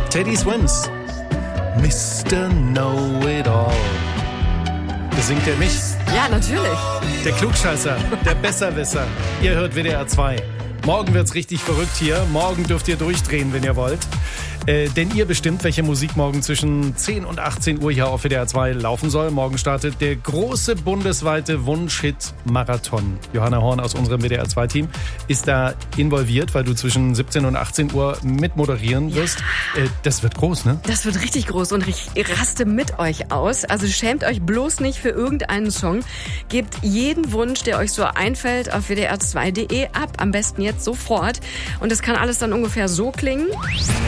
Teddy Swims. Mr. Know-It-All. Das singt er nicht. Ja, natürlich. Der Klugscheißer, der Besserwisser. Ihr hört WDR 2. Morgen wird's richtig verrückt hier. Morgen dürft ihr durchdrehen, wenn ihr wollt. Denn ihr bestimmt, welche Musik morgen zwischen 10 und 18 Uhr hier auf WDR 2 laufen soll. Morgen startet der große bundesweite Wunsch-Hit-Marathon. Johanna Horn aus unserem WDR 2-Team ist da involviert, weil du zwischen 17 und 18 Uhr mitmoderieren wirst. Ja. Das wird groß, ne? Das wird richtig groß und ich raste mit euch aus. Also schämt euch bloß nicht für irgendeinen Song. Gebt jeden Wunsch, der euch so einfällt, auf wdr2.de ab. Am besten jetzt sofort. Und das kann alles dann ungefähr so klingen.